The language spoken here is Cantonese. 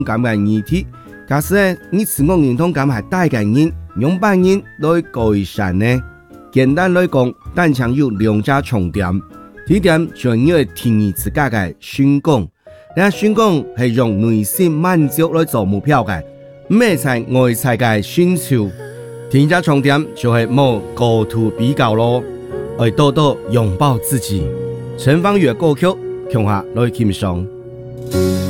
咁嘅議題。假使你自我認同感係大嘅人，用扮人來改善呢？簡單來講，單槍有兩隻重點。第一點就係要定義自家嘅成功，但係成功係用內心滿足來做目標嘅，唔係在外在嘅需求。第二隻重點就係冇過度比較咯，要多多擁抱自己。陳芳語嘅歌曲，共下來欣賞。